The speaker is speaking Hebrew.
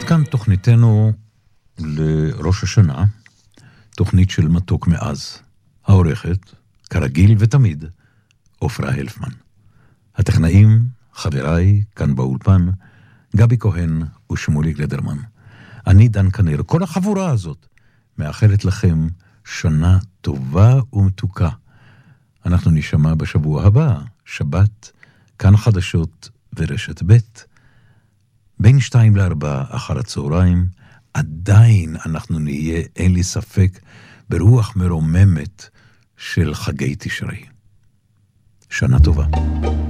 כאן תוכניתנו לראש השנה, תוכנית של מתוק מאז. העורכת, כרגיל ותמיד, עופרה הלפמן. הטכנאים, חבריי, כאן באולפן, גבי כהן ושמולי גלדרמן. אני דן כנר. כל החבורה הזאת מאחלת לכם שנה טובה ומתוקה. אנחנו נשמע בשבוע הבא, שבת, כאן חדשות ורשת ב', בין 2-4 אחר הצהריים. עדיין אנחנו נהיה, אין לי ספק, ברוח מרוממת של חגי תשרי. שנה טובה.